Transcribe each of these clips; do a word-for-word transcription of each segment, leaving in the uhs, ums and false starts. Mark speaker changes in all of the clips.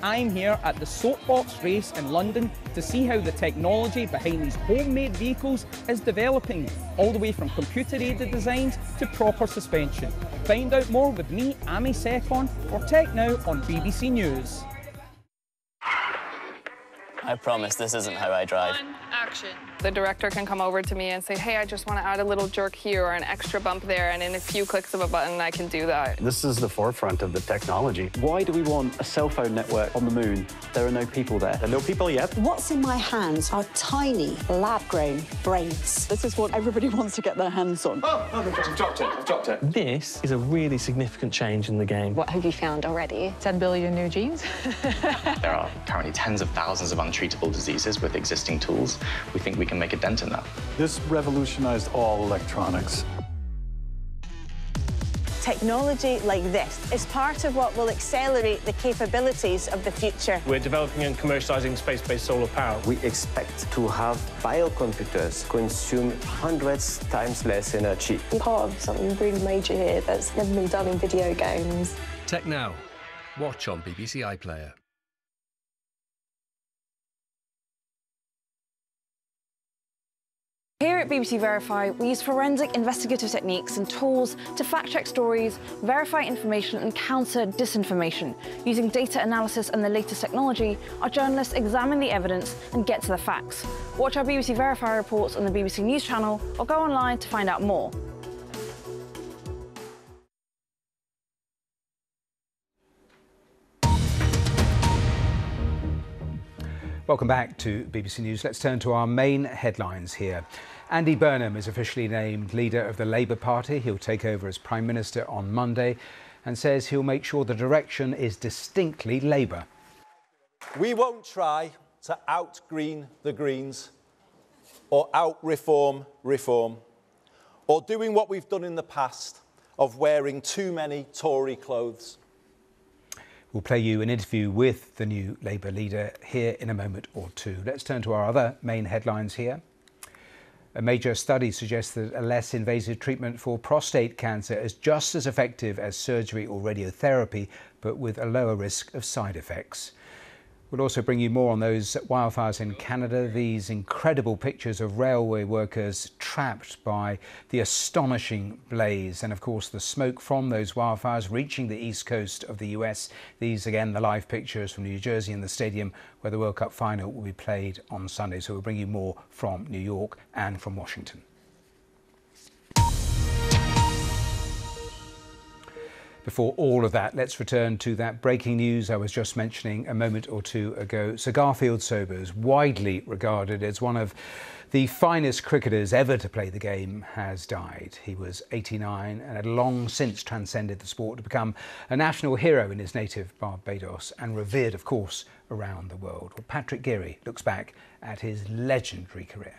Speaker 1: I'm here at the Soapbox race in London to see how the technology behind these homemade vehicles is developing, all the way from computer-aided designs to proper suspension. Find out more with me, Amy Secon, for Tech Now on B B C News.
Speaker 2: I promise this isn't how I drive.
Speaker 3: One, action. The director can come over to me and say, hey, I just want to add a little jerk here or an extra bump there, and in a few clicks of a button, I can do that.
Speaker 4: This is the forefront of the technology.
Speaker 5: Why do we want a cell phone network on the moon? There are no people there.
Speaker 4: There are no people yet.
Speaker 6: What's in my hands are tiny, lab-grown brains.
Speaker 7: This is what everybody wants to get their hands on.
Speaker 4: Oh, oh I've dropped it, I've dropped it.
Speaker 8: This is a really significant change in the game.
Speaker 9: What have you found already? ten billion new genes.
Speaker 10: There are currently tens of thousands of untreatable diseases with existing tools. We think we can make a dent in that.
Speaker 4: This revolutionized all electronics.
Speaker 11: Technology like this is part of what will accelerate the capabilities of the future.
Speaker 8: We're developing and commercializing space-based solar power.
Speaker 12: We expect to have biocomputers consume hundreds times less energy.
Speaker 9: I'm part of something really major here that's never been done in video games.
Speaker 13: Tech Now. Watch on B B C iPlayer.
Speaker 14: Here at B B C Verify, we use forensic investigative techniques and tools to fact-check stories, verify information and counter disinformation. Using data analysis and the latest technology, our journalists examine the evidence and get to the facts. Watch our B B C Verify reports on the B B C News channel or go online to find out more.
Speaker 15: Welcome back to B B C News. Let's turn to our main headlines here. Andy Burnham is officially named leader of the Labour Party. He'll take over as Prime Minister on Monday and says he'll make sure the direction is distinctly Labour.
Speaker 16: We won't try to out-green the Greens or out-reform reform or doing what we've done in the past of wearing too many Tory clothes.
Speaker 15: We'll play you an interview with the new Labour leader here in a moment or two. Let's turn to our other main headlines here. A major study suggests that a less invasive treatment for prostate cancer is just as effective as surgery or radiotherapy, but with a lower risk of side effects. We'll also bring you more on those wildfires in Canada, these incredible pictures of railway workers trapped by the astonishing blaze, and of course the smoke from those wildfires reaching the east coast of the U S. These again, the live pictures from New Jersey and the stadium where the World Cup final will be played on Sunday. So we'll bring you more from New York and from Washington. Before all of that, let's return to that breaking news I was just mentioning a moment or two ago. Sir Garfield Sobers, widely regarded as one of the finest cricketers ever to play the game, has died. He was eighty-nine and had long since transcended the sport to become a national hero in his native Barbados and revered, of course, around the world. Well, Patrick Geary looks back at his legendary career.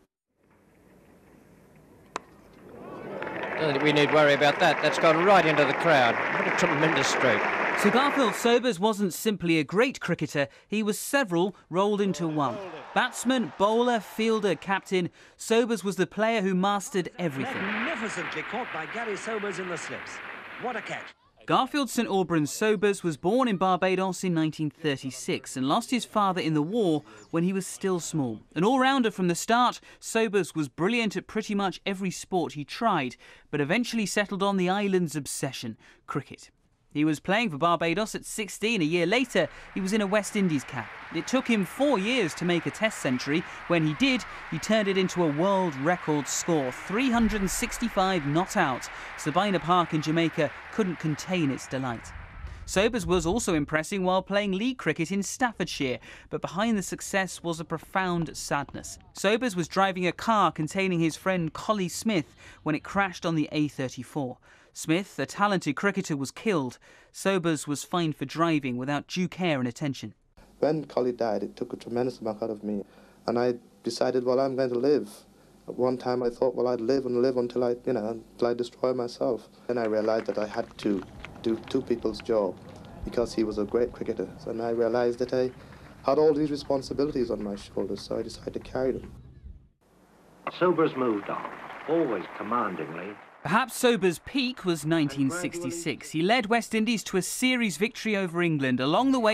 Speaker 17: I don't think we need worry about that. That's gone right into the crowd. What a tremendous stroke.
Speaker 18: Sir Garfield Sobers wasn't simply a great cricketer, he was several rolled into one. Batsman, bowler, fielder, captain, Sobers was the player who mastered everything.
Speaker 19: Magnificently caught by Gary Sobers in the slips. What a catch.
Speaker 18: Garfield St Albans Sobers was born in Barbados in nineteen thirty-six and lost his father in the war when he was still small. An all-rounder from the start, Sobers was brilliant at pretty much every sport he tried, but eventually settled on the island's obsession, cricket. He was playing for Barbados at sixteen. A year later, he was in a West Indies cap. It took him four years to make a Test century. When he did, he turned it into a world record score, three hundred sixty-five not out. Sabina Park in Jamaica couldn't contain its delight. Sobers was also impressing while playing league cricket in Staffordshire, but behind the success was a profound sadness. Sobers was driving a car containing his friend Collie Smith when it crashed on the A thirty-four. Smith, a talented cricketer, was killed. Sobers was fined for driving without due care and attention.
Speaker 20: When Collie died, it took a tremendous amount out of me, and I decided, well, I'm going to live. At one time I thought, well, I'd live and live until I, you know, until I destroy myself. Then I realised that I had to do two people's job because he was a great cricketer, and I realised that I had all these responsibilities on my shoulders, so I decided to carry them.
Speaker 19: Sobers moved on, always commandingly.
Speaker 18: Perhaps Sobers' peak was nineteen sixty-six. He led West Indies to a series victory over England. Along the way,